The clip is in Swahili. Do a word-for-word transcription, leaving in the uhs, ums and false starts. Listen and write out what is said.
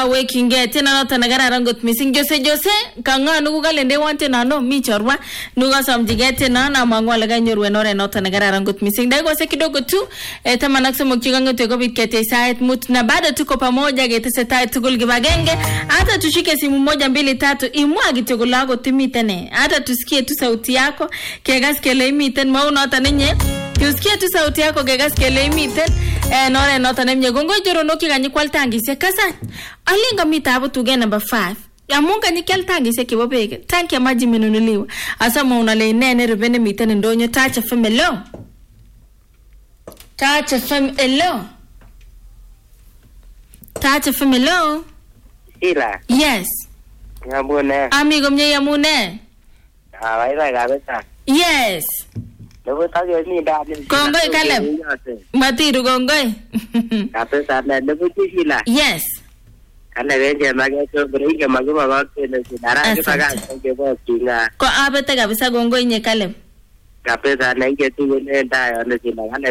wekingee tena noto nagararan got missing Jose Jose kanga nugu galende wante nano mi chorwa nuga samjige tena na mangwala ganyorwe nore noto nagararan got missing dai gose kidogo tu e tamanak semokchigango tego bitkete sait mut na bado tuko pamoja getese tai tugul gibagenge hata tushike simu moja mbili tatu imwagi tugulago timitene hata tusikie tu sauti yako kegas kele imiten maunota nenye tusikie tu sauti yako kegas kele imiten eh nore nota nemye gongo joro noki ganyi kwaltangi se kasa alinga mitabu tuge number five ya munga ni kwaltangi se kibobeke tanki ya maji menunuliwa asa mauna le nene rubene mitene ndonyo tacha femelo tacha femelo tacha femelo Ila. Yes. Yamune. Amigo mnye yamune. Ah, waira kabisa. Yes. Lebo tayo ni dali. Kongoi Caleb. Matiru kongoi. Kabisa na lebo tisila. Yes. Kana venje magacho bringe maguma bakte na sinara kipaga ngebo kinga. Ko abete kabisa kongoi nye Caleb. Kabisa na inge tu ne ndayo na sinara.